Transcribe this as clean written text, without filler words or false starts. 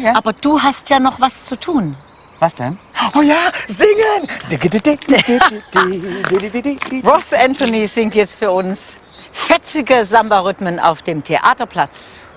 Ja. Aber du hast ja noch was zu tun. Was denn? Oh ja, singen! Ross Anthony singt jetzt für uns fetzige Samba-Rhythmen auf dem Theaterplatz.